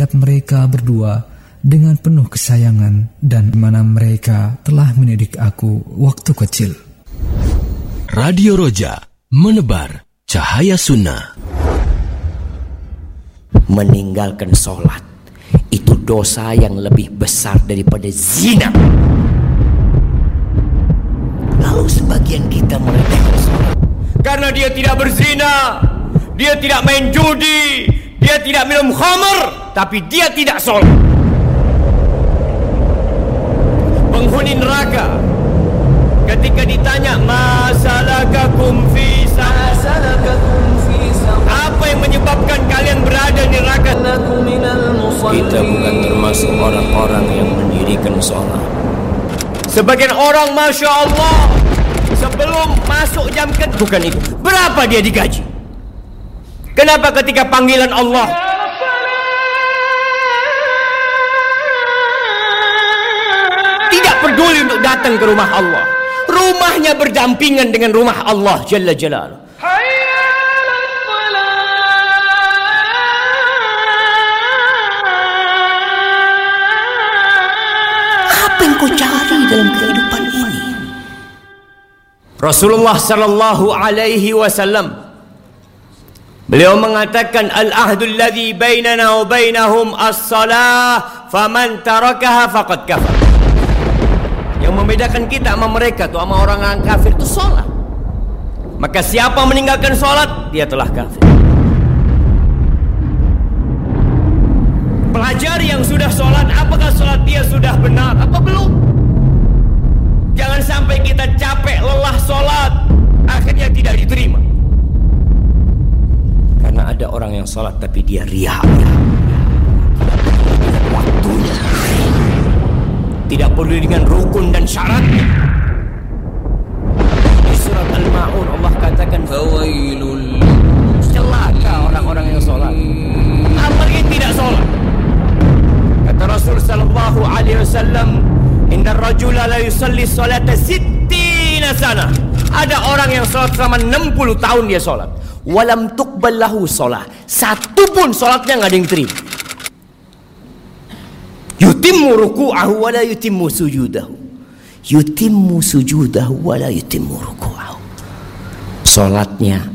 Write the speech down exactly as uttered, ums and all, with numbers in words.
mereka berdua dengan penuh kesayangan dan mana mereka telah mendidik aku waktu kecil. Radio Roja, menebar cahaya sunnah. Meninggalkan sholat itu dosa yang lebih besar daripada zina. Lalu sebagian kita meremehkan sholat karena dia tidak berzina, dia tidak main judi, dia tidak minum khamar, tapi dia tidak sholat. Penghuni neraka ketika ditanya masalakakum fi saqar, apa yang menyebabkan kalian berada di neraka? Kita bukan termasuk orang-orang yang mendirikan sholat. Sebagian orang Masya Allah sebelum masuk jam kedua, bukan itu. Berapa dia digaji? Kenapa ketika panggilan Allah tidak peduli untuk datang ke rumah Allah? Rumahnya berdampingan dengan rumah Allah Jalla Jalaluh. Apa yang kau cari dalam kehidupan ini? Rasulullah sallallahu alaihi wasallam beliau mengatakan al-ahdul ladzi bainana wa bainahum as-salah faman tarakaha faqad kafar. Yang membedakan kita sama mereka tuh sama orang-orang kafir itu salat. Maka siapa meninggalkan salat dia telah kafir. Pelajari yang sudah salat, apakah salat dia sudah benar apa belum? Jangan sampai kita capek lelah salat akhirnya tidak diterima. Karena ada orang yang salat tapi dia riya. Waktunya tidak perlu dengan rukun dan syaratnya. Di surat Al-Ma'un Allah katakan fawailul, celaka orang-orang yang salat apalagi tidak salat. Kata Rasul sallallahu alaihi wasallam, inna rajula la yusalli salata sittina sana. Ada orang yang salat selama enam puluh tahun dia salat, walam tuqbal lahu shalah, satu pun salatnya enggak ada yang terima. Yutimmu ruku'ahu wa la yutimmu sujudahu. Yutimmu sujudahu wa la yutimmu ruku'ahu. Salatnya